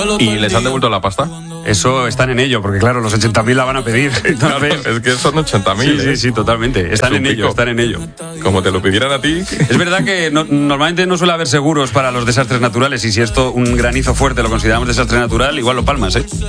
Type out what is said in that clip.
¿Y les han devuelto la pasta? Eso están en ello, porque claro, los 80.000 la van a pedir. Claro, es que son 80.000. Sí, totalmente. Están en ello. Como te lo pidieran a ti. Es verdad que normalmente no suele haber seguros para los desastres naturales, y si esto, un granizo fuerte, lo consideramos desastre natural, igual lo palmas, ¿eh?